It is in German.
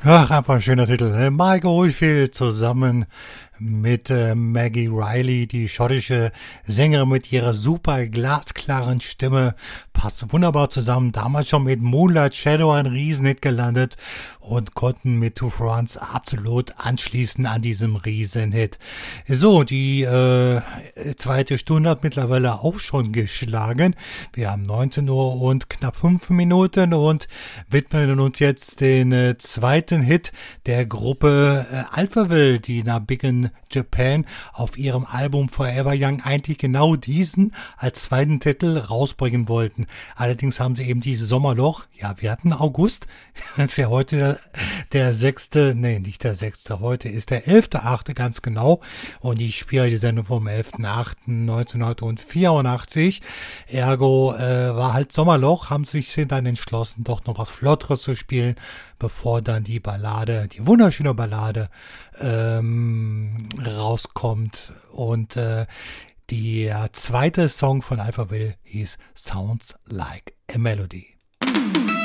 Ach, einfach ein schöner Titel. Ne? Mike Oldfield zusammen mit Maggie Riley, die schottische Sängerin mit ihrer super glasklaren Stimme. Passt wunderbar zusammen. Damals schon mit Moonlight Shadow ein Riesenhit gelandet und konnten mit Two Fronts absolut anschließen an diesem Riesenhit. So, die zweite Stunde hat mittlerweile auch schon geschlagen. Wir haben 19 Uhr und knapp 5 Minuten und widmen uns jetzt den zweiten Hit der Gruppe Alphaville, die nach Big in Japan auf ihrem Album Forever Young eigentlich genau diesen als zweiten Titel rausbringen wollten. Allerdings haben sie eben dieses Sommerloch, ja, wir hatten August, das ist ja heute der 6., nee, nicht der 6., heute ist der 11.8. ganz genau und ich spiele die Sendung vom 11.8.1984. Ergo war halt Sommerloch, haben sich dann entschlossen, doch noch was Flotteres zu spielen, bevor dann die Ballade, die wunderschöne Ballade rauskommt. Und der zweite Song von Alphaville hieß Sounds Like a Melody.